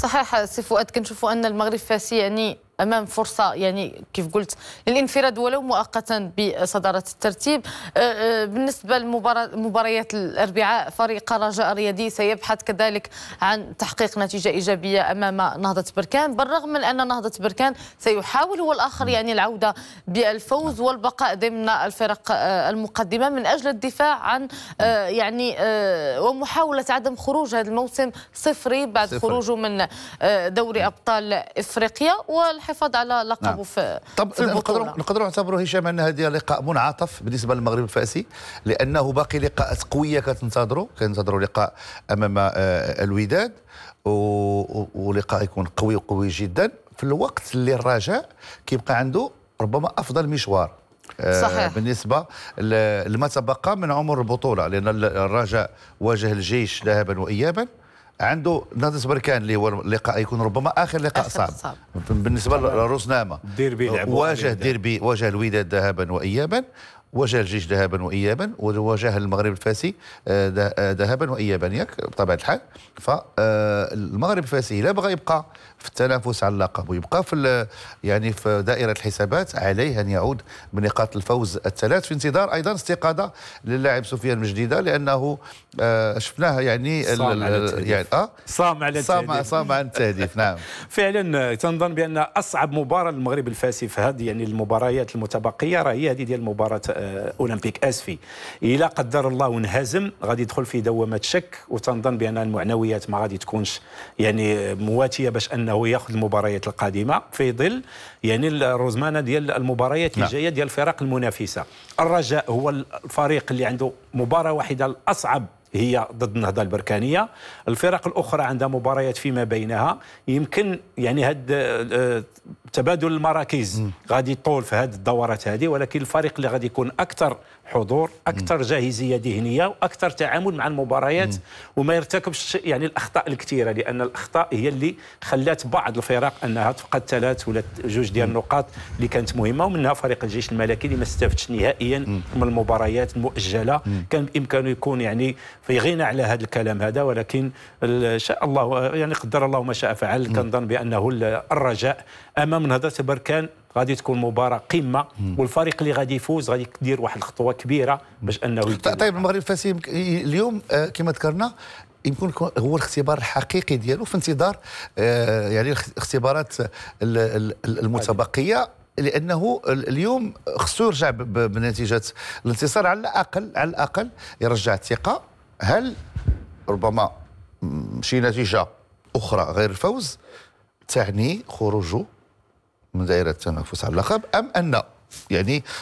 صحيح سي فؤاد، كنشوفوا ان المغرب الفاسي يعني امام فرصه، يعني كيف قلت للانفراد ولو مؤقتا بصداره الترتيب. بالنسبه لمباريات الاربعاء، فريق رجاء الرياضي سيبحث كذلك عن تحقيق نتيجه ايجابيه امام نهضه بركان، بالرغم من ان نهضه بركان سيحاول هو الاخر يعني العوده بالفوز والبقاء ضمن الفرق المقدمه من اجل الدفاع عن يعني ومحاوله عدم خروج هذا الموسم صفري بعد خروجه من دوري ابطال افريقيا والحفاظ على لقبه في البطوله. نقدروا نعتبروا هشام ان هذا لقاء منعطف بالنسبه للمغرب الفاسي، لانه باقي لقاءات قويه كننتظروا لقاء امام الوداد، ولقاء يكون قوي جدا في الوقت اللي الرجاء كيبقى عنده ربما افضل مشوار صحيح. بالنسبه لما تبقى من عمر البطوله، لان الرجاء واجه الجيش ذهابا وايابا، عنده نهضة بركان اللي هو اللقاء يكون ربما اخر لقاء صعب بالنسبه للرزنامه، واجه الوداد ذهابا وايابا، واجه الجيش ذهابا وايابا، وواجه المغرب الفاسي ذهابا وايابا ياك بطبيعه الحال. فالمغرب الفاسي لا بغى يبقى في التنافس على اللقب ويبقى في يعني في دائره الحسابات، عليه ان يعود بنقاط الفوز الثلاث في انتظار ايضا استقاده للاعب سفيان مجديده، لانه شفناه يعني صام عن التهديف. نعم فعلا تنظن بان اصعب مباراه للمغرب الفاسي في هذه يعني المباريات المتبقيه راه هي هذه ديال مباراه اولمبيك اسفي. الى قدر الله وانهزم غادي يدخل في دوامه شك، وتنظن بان المعنويات ما غادي تكونش يعني مواتيه باش انه ياخذ المباريات القادمه في ظل يعني الرزمانه ديال المباريات الجايه ديال الفرق المنافسه. الرجاء هو الفريق اللي عنده مباراه واحده الاصعب هي ضد النهضه البركانيه، الفرق الاخرى عندها مباريات فيما بينها. يمكن يعني هذا تبادل المراكز غادي يطول في هذه الدورات هذه، ولكن الفريق اللي غادي يكون اكثر حضور، اكثر جاهزيه ذهنيه، واكثر تعامل مع المباريات، وما يرتكبش يعني الاخطاء الكثيره، لان الاخطاء هي اللي خلات بعض الفرق انها تفقد 3 ولا 2 ديال النقاط اللي كانت مهمه، ومنها فريق الجيش الملكي اللي ما استفدش نهائيا من المباريات المؤجله. كان بامكانه يكون يعني في غنى على هذا الكلام هذا، ولكن ان شاء الله يعني قدر الله ما شاء فعل. كنظن بانه الرجاء امام نهضه بركان غادي تكون مباراه قمه، والفريق اللي غادي يفوز غادي يدير واحد الخطوه كبيره باش انه طيب المغرب الفاسي اليوم كما ذكرنا يمكن هو الاختبار الحقيقي ديالو في انتظار يعني الاختبارات المتبقيه، لانه اليوم خصو يرجع بنتيجه الانتصار على الاقل يرجع الثقه. هل ربما شي نتيجه اخرى غير الفوز تعني خروجه من دائره التنافس على اللقب، ام ان يعني